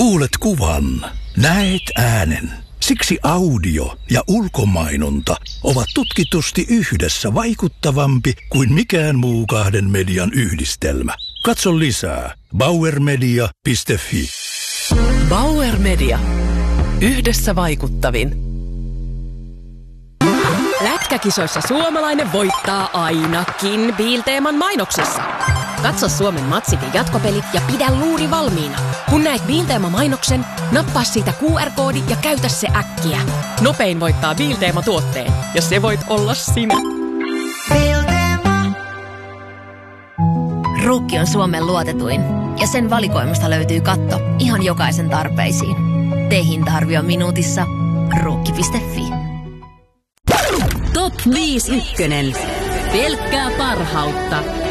Kuulet kuvan, näet äänen. Siksi audio ja ulkomainonta ovat tutkitusti yhdessä vaikuttavampi kuin mikään muu kahden median yhdistelmä. Katso lisää bauermedia.fi. Bauer Media. Yhdessä vaikuttavin. Lätkäkisoissa suomalainen voittaa ainakin Bilteeman mainoksissa. Katso Suomen matsit ja jatkopelit ja pidä luuri valmiina. Kun näet Bilteema-mainoksen, nappaa siitä QR-koodi ja käytä se äkkiä. Nopein voittaa Bilteema-tuotteen, ja se voit olla sinä. Ruukki on Suomen luotetuin, ja sen valikoimasta löytyy katto ihan jokaisen tarpeisiin. Tee hinta-arvio minuutissa. Ruukki.fi. Top 5 ykkönen. Pelkkää parhautta.